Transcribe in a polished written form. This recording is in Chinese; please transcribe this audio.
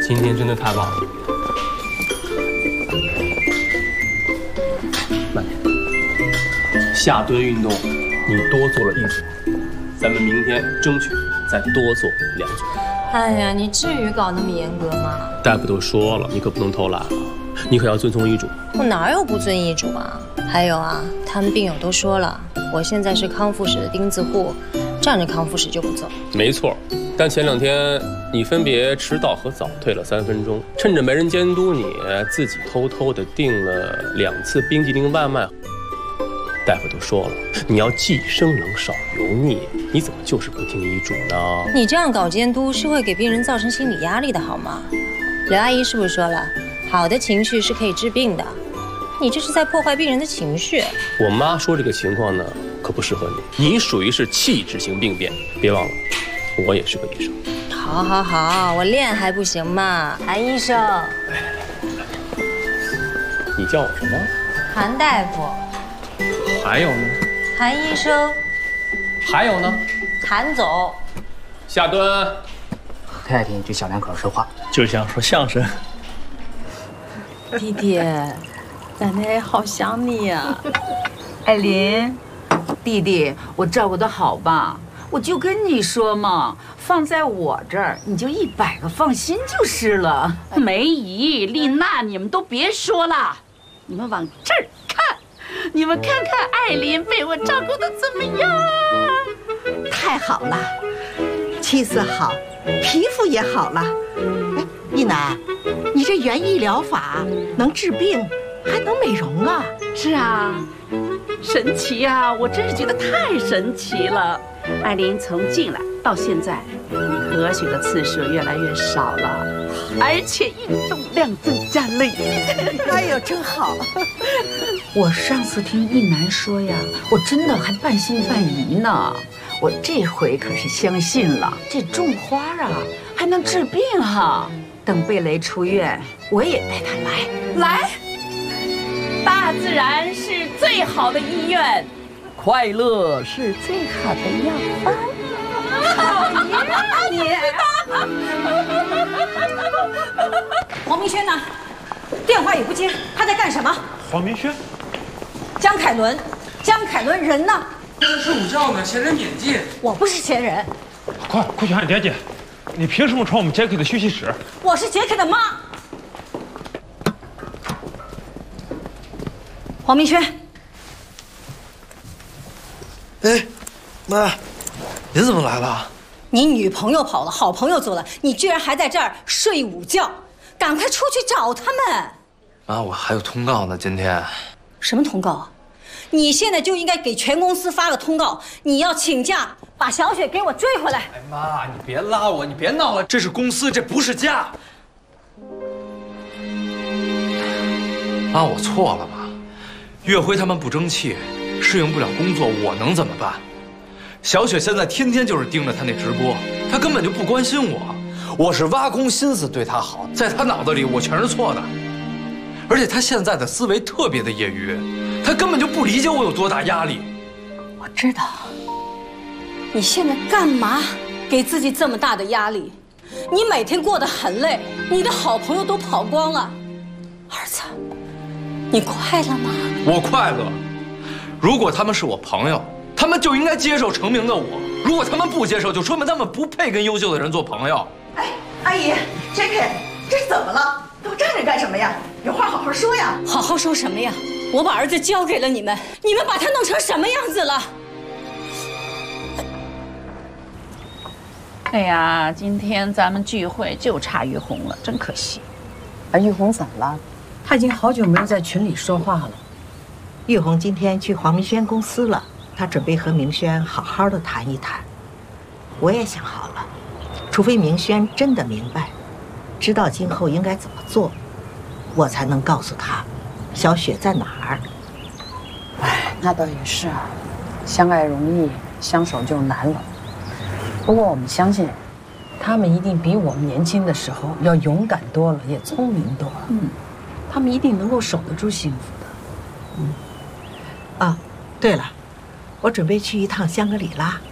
今天真的太棒了。慢点，下蹲运动你多做了1组，咱们明天争取再多做2组。 哎呀，你至于搞那么严格吗？ 大夫都说了，你可不能偷懒了，你可要遵从医嘱。 我哪有不遵医嘱啊？还有啊，他们病友都说了，我现在是康复室的钉子户，站着康复室就不走。没错，但前2天你分别迟到和早退了3分钟，趁着没人监督你，自己偷偷的订了2次冰激凌外卖。大夫都说了，你要忌生冷少油腻，你怎么就是不听医嘱呢？你这样搞监督是会给病人造成心理压力的，好吗？刘阿姨是不是说了，好的情绪是可以治病的？你这是在破坏病人的情绪。我妈说这个情况呢，可不适合你，你属于是器质性病变，别忘了，我也是个医生。好，好，好，我练还不行吗？韩医生，你叫我什么？韩大夫。还有呢？韩医生。还有呢？韩总。下蹲。 太爱听这小两口说话， 就像说相声。 弟弟，奶奶好想你呀！艾琳，弟弟，我照顾得好吧？我就跟你说嘛，放在我这儿，你就100个放心就是了。 梅姨、丽娜，你们都别说了，你们往这儿看，你们看看艾琳被我照顾得怎么样？ 太好了，气色好，皮肤也好了。哎，一楠，你这园艺疗法能治病，还能美容啊！ 是啊，神奇啊！我真是觉得太神奇了。艾琳从进来到现在，咳血的次数越来越少了，而且运动量增加了。 哎呦，真好！ 我上次听一楠说呀，我真的还半信半疑呢。我这回可是相信了，这种花啊还能治病哈！等贝雷出院，我也带他来。 大自然是最好的医院，快乐是最好的药方。 你黄明轩呢？电话也不接，他在干什么？ 黄明轩， 江凯伦人呢？ 睡午觉呢，闲人免进。 我不是闲人。 快去喊爹爹！你凭什么闯我们杰克的休息室？ 我是杰克的妈。黄明轩。 哎，妈，您怎么来了？ 你女朋友跑了，好朋友走了，你居然还在这儿睡午觉，赶快出去找他们。 妈，我还有通告呢，今天。 什么通告啊？你现在就应该给全公司发个通告，你要请假，把小雪给我追回来。 哎妈，你别拉我，你别闹了，这是公司，这不是家。妈，我错了妈。岳辉他们不争气，适应不了工作，我能怎么办？小雪现在天天就是盯着他那直播，她根本就不关心我。我是挖空心思对她好，在她脑子里我全是错的。而且她现在的思维特别的业余，她根本就不理解我有多大压力。 我知道，你现在干嘛给自己这么大的压力？你每天过得很累，你的好朋友都跑光了，儿子，你快乐吗？ 我快乐。如果他们是我朋友，他们就应该接受成名的我；如果他们不接受，就说明他们不配跟优秀的人做朋友。 哎，阿姨 ，Jackie， 这是怎么了？都站着干什么呀？有话好好说呀！ 好好说什么呀？我把儿子交给了你们，你们把他弄成什么样子了？ 哎呀，今天咱们聚会就差于红了，真可惜。 玉红怎么了？她已经好久没有在群里说话了。 玉红今天去黄明轩公司了，她准备和明轩好好的谈一谈。我也想好了，除非明轩真的明白，知道今后应该怎么做，我才能告诉他小雪在哪儿。 哎，那倒也是啊，相爱容易，相守就难了。不过我们相信，他们一定比我们年轻的时候要勇敢多了，也聪明多了。他们一定能够守得住幸福的。 啊，对了，我准备去一趟香格里拉。